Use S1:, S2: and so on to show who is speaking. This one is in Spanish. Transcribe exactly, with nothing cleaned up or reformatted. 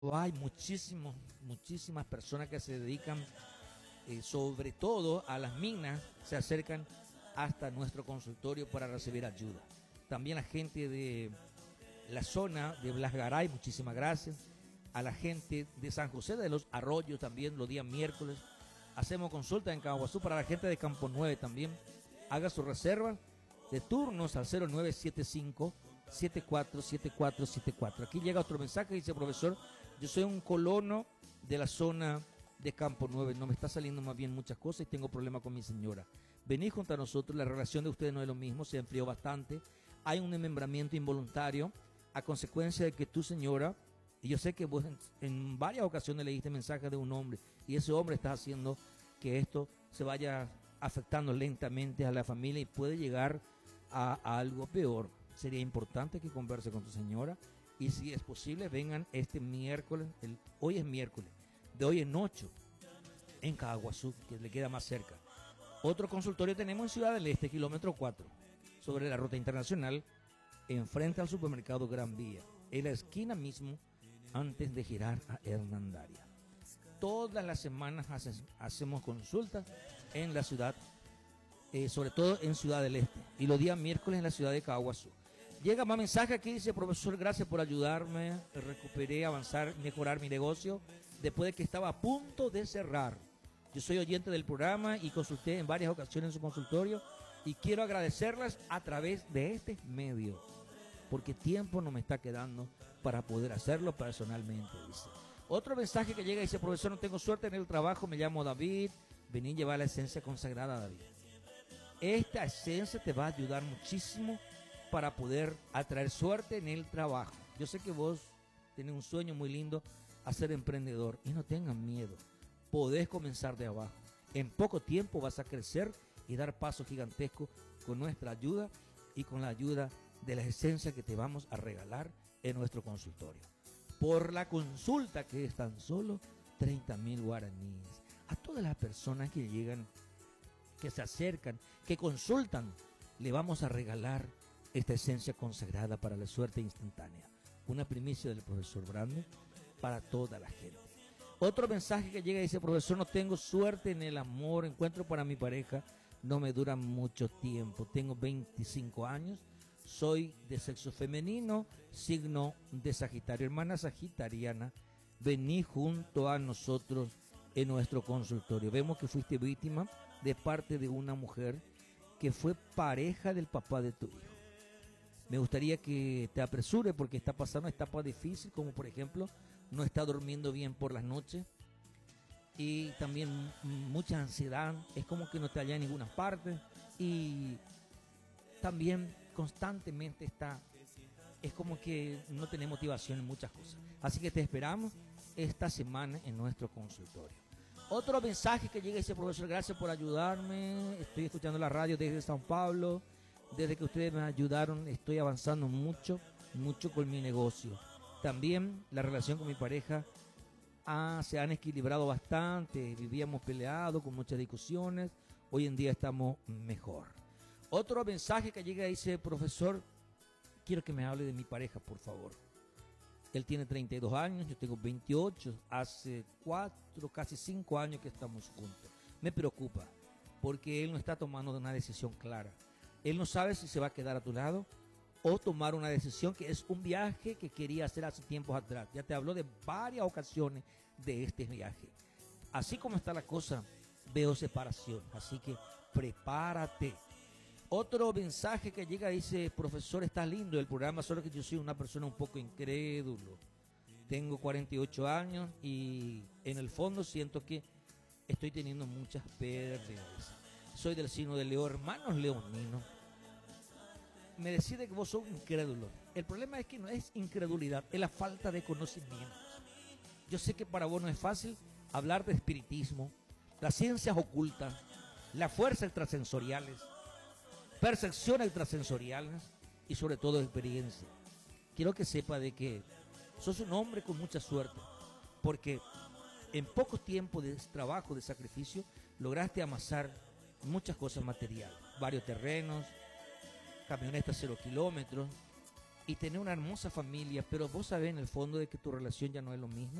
S1: Hay muchísimos, muchísimas personas que se dedican, eh, sobre todo a las minas, se acercan hasta nuestro consultorio para recibir ayuda. También la gente de la zona de Blas Garay, muchísimas gracias. A la gente de San José de los Arroyos también, los días miércoles. Hacemos consulta en Caguazú para la gente de Campo Nueve también. Haga su reserva de turnos al cero nueve siete cinco, siete cuatro siete cuatro siete cuatro. Aquí llega otro mensaje, dice: profesor, yo soy un colono de la zona de Campo Nueve, no me está saliendo más bien muchas cosas y tengo problemas con mi señora. Vení junto a nosotros, la relación de ustedes no es lo mismo, se enfrió bastante, hay un desmembramiento involuntario a consecuencia de que tu señora, y yo sé que vos en, en varias ocasiones le diste mensajes de un hombre, y ese hombre está haciendo que esto se vaya afectando lentamente a la familia y puede llegar a, a algo peor. Sería importante que converse con tu señora y si es posible vengan este miércoles, el, hoy es miércoles, de hoy en ocho, en Caguazú, que le queda más cerca. Otro consultorio tenemos en Ciudad del Este, kilómetro cuatro, sobre la ruta internacional, enfrente al supermercado Gran Vía, en la esquina mismo, antes de girar a Hernandaria. Todas las semanas hace, hacemos consultas en la ciudad, eh, sobre todo en Ciudad del Este, y los días miércoles en la ciudad de Caguazú. Llega más mensaje aquí, dice: profesor, gracias por ayudarme, recuperé, avanzar, mejorar mi negocio después de que estaba a punto de cerrar. Yo soy oyente del programa y consulté en varias ocasiones en su consultorio y quiero agradecerlas a través de este medio, porque tiempo no me está quedando para poder hacerlo personalmente, dice. Otro mensaje que llega dice: profesor, no tengo suerte en el trabajo, me llamo David, vení a llevar la esencia consagrada, David. Esta esencia te va a ayudar muchísimo para poder atraer suerte en el trabajo. Yo sé que vos tenés un sueño muy lindo a ser emprendedor y no tengan miedo. Podés comenzar de abajo. En poco tiempo vas a crecer y dar pasos gigantescos con nuestra ayuda y con la ayuda de la esencia que te vamos a regalar en nuestro consultorio. Por la consulta, que es tan solo treinta mil guaraníes. A todas las personas que llegan, que se acercan, que consultan, le vamos a regalar esta esencia consagrada para la suerte instantánea. Una primicia del profesor Brando para toda la gente. Otro mensaje que llega dice: profesor, no tengo suerte en el amor, encuentro para mi pareja no me dura mucho tiempo. Tengo veinticinco años, soy de sexo femenino, signo de Sagitario. Hermana sagitariana, vení junto a nosotros en nuestro consultorio. Vemos que fuiste víctima de parte de una mujer que fue pareja del papá de tu hijo. Me gustaría que te apresure porque está pasando una etapa difícil, como por ejemplo no está durmiendo bien por las noches y también mucha ansiedad, es como que no te halla en ninguna parte y también constantemente está, es como que no tiene motivación en muchas cosas. Así que te esperamos esta semana en nuestro consultorio. Otro mensaje que llega dice: profesor, gracias por ayudarme, estoy escuchando la radio desde San Pablo. Desde que ustedes me ayudaron estoy avanzando mucho, mucho con mi negocio. También la relación con mi pareja ah, se han equilibrado bastante. Vivíamos peleados con muchas discusiones. Hoy en día estamos mejor. Otro mensaje que llega dice: profesor, quiero que me hable de mi pareja, por favor. Él tiene treinta y dos años, yo tengo veintiocho. Hace cuatro, casi cinco años que estamos juntos. Me preocupa porque él no está tomando una decisión clara. Él no sabe si se va a quedar a tu lado o tomar una decisión que es un viaje que quería hacer hace tiempos atrás. Ya te habló de varias ocasiones de este viaje. Así como está la cosa, veo separación. Así que prepárate. Otro mensaje que llega dice: profesor, está lindo el programa, solo que yo soy una persona un poco incrédulo. Tengo cuarenta y ocho años y en el fondo siento que estoy teniendo muchas pérdidas. Soy del signo de Leo, hermanos leoninos. Me decide que vos sos incrédulo. El problema es que no es incredulidad, es la falta de conocimientos. Yo sé que para vos no es fácil hablar de espiritismo, las ciencias ocultas, las fuerzas extrasensoriales, percepciones extrasensoriales y sobre todo experiencia. Quiero que sepa de que sos un hombre con mucha suerte, porque en poco tiempo de trabajo, de sacrificio, lograste amasar muchas cosas materiales, varios terrenos, camionetas cero kilómetros, y tener una hermosa familia, pero vos sabés en el fondo de que tu relación ya no es lo mismo.